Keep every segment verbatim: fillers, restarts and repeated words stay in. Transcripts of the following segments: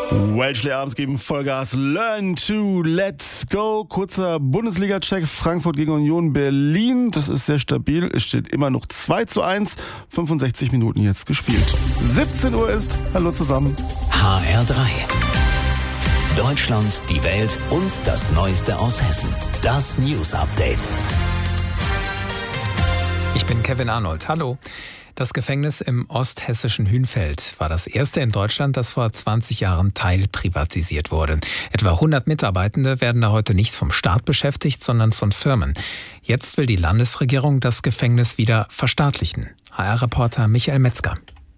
Welchley abends geben Vollgas. Learn to let's go. Kurzer Bundesliga-Check. Frankfurt gegen Union Berlin. Das ist sehr stabil. Es steht immer noch zwei zu eins. fünfundsechzig Minuten jetzt gespielt. siebzehn Uhr ist. Hallo zusammen. H R drei. Deutschland, die Welt und das Neueste aus Hessen. Das News Update. Ich bin Kevin Arnold. Hallo. Das Gefängnis im osthessischen Hünfeld war das erste in Deutschland, das vor zwanzig Jahren teilprivatisiert wurde. Etwa hundert Mitarbeitende werden da heute nicht vom Staat beschäftigt, sondern von Firmen. Jetzt will die Landesregierung das Gefängnis wieder verstaatlichen. H R-Reporter Michael Metzger.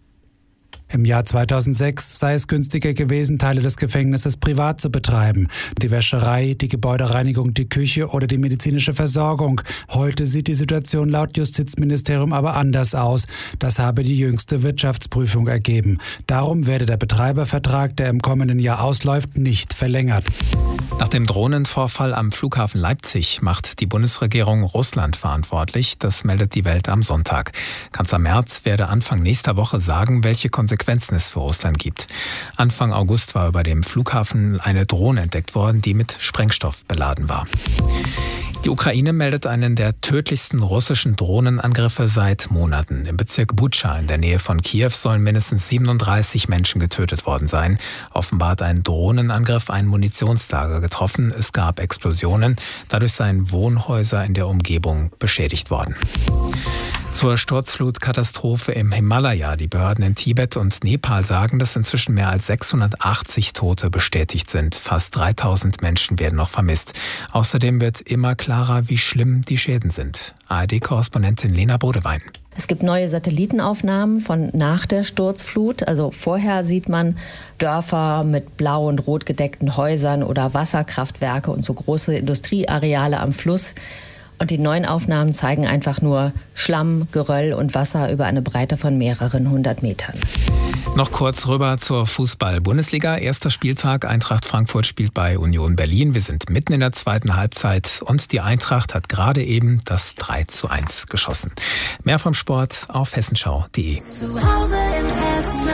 Im Jahr zweitausendsechs sei es günstiger gewesen, Teile des Gefängnisses privat zu betreiben. Die Wäscherei, die Gebäudereinigung, die Küche oder die medizinische Versorgung. Heute sieht die Situation laut Justizministerium aber anders aus. Das habe die jüngste Wirtschaftsprüfung ergeben. Darum werde der Betreibervertrag, der im kommenden Jahr ausläuft, nicht verlängert. Nach dem Drohnenvorfall am Flughafen Leipzig macht die Bundesregierung Russland verantwortlich. Das meldet die Welt am Sonntag. Kanzler Merz werde Anfang nächster Woche sagen, welche Konsequenzen es für Russland gibt. Anfang August war über dem Flughafen eine Drohne entdeckt worden, die mit Sprengstoff beladen war. Die Ukraine meldet einen der tödlichsten russischen Drohnenangriffe seit Monaten. Im Bezirk Butscha in der Nähe von Kiew sollen mindestens siebenunddreißig Menschen getötet worden sein. Offenbar hat ein Drohnenangriff ein Munitionslager getroffen. Es gab Explosionen. Dadurch seien Wohnhäuser in der Umgebung beschädigt worden. Zur Sturzflutkatastrophe im Himalaya. Die Behörden in Tibet und Nepal sagen, dass inzwischen mehr als sechshundertachtzig Tote bestätigt sind. Fast dreitausend Menschen werden noch vermisst. Außerdem wird immer klarer, wie schlimm die Schäden sind. A R D-Korrespondentin Lena Bodewein. Es gibt neue Satellitenaufnahmen von nach der Sturzflut. Also vorher sieht man Dörfer mit blau und rot gedeckten Häusern oder Wasserkraftwerke und so große Industrieareale am Fluss. Und die neuen Aufnahmen zeigen einfach nur Schlamm, Geröll und Wasser über eine Breite von mehreren hundert Metern. Noch kurz rüber zur Fußball-Bundesliga. Erster Spieltag. Eintracht Frankfurt spielt bei Union Berlin. Wir sind mitten in der zweiten Halbzeit und die Eintracht hat gerade eben das drei zu eins geschossen. Mehr vom Sport auf hessenschau punkt de. Zu Hause in Hessen.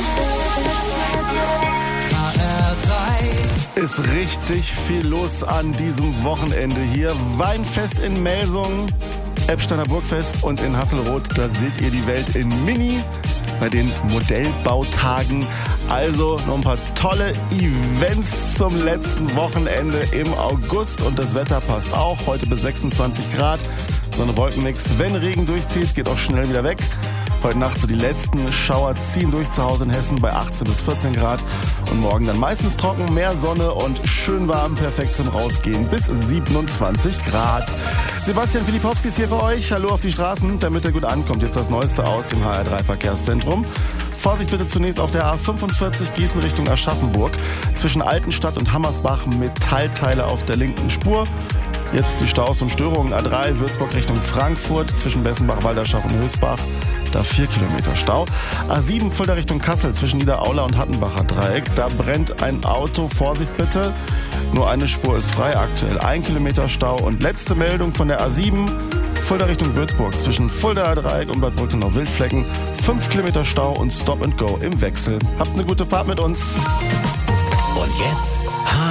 H R drei. Ist richtig viel los an diesem Wochenende hier. Weinfest in Melsungen, Eppsteiner Burgfest und in Hasselroth. Da seht ihr die Welt in Mini bei den Modellbautagen. Also noch ein paar tolle Events zum letzten Wochenende im August. Und das Wetter passt auch. Heute bis sechsundzwanzig Grad. Sonne, Wolken nix. Wenn Regen durchzieht, geht auch schnell wieder weg. Heute Nacht so die letzten Schauer ziehen durch zu Hause in Hessen bei achtzehn bis vierzehn Grad. Und morgen dann meistens trocken, mehr Sonne und schön warm, perfekt zum Rausgehen bis siebenundzwanzig Grad. Sebastian Filipowski ist hier für euch. Hallo auf die Straßen, damit er gut ankommt. Jetzt das Neueste aus dem H R drei Verkehrszentrum. Vorsicht bitte zunächst auf der A fünfundvierzig Gießen Richtung Aschaffenburg. Zwischen Altenstadt und Hammersbach Metallteile auf der linken Spur. Jetzt die Staus und Störungen. A drei Würzburg Richtung Frankfurt zwischen Bessenbach, Walderschaft und Höchstbach. Da vier Kilometer Stau. A sieben Fulda Richtung Kassel zwischen Niederaula und Hattenbacher Dreieck. Da brennt ein Auto. Vorsicht bitte. Nur eine Spur ist frei aktuell. Ein Kilometer Stau. Und letzte Meldung von der A sieben. Fulda Richtung Würzburg zwischen Fuldaer Dreieck und Bad Brückenau-Wildflecken. Fünf Kilometer Stau und Stop and Go im Wechsel. Habt eine gute Fahrt mit uns. Und jetzt